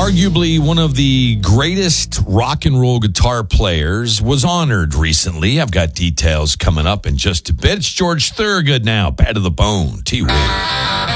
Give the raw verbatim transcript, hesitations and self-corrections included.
Arguably one of the greatest rock and roll guitar players was honored recently. I've got details coming up in just a bit. It's George Thorogood now, Bad to the Bone, T-Wig.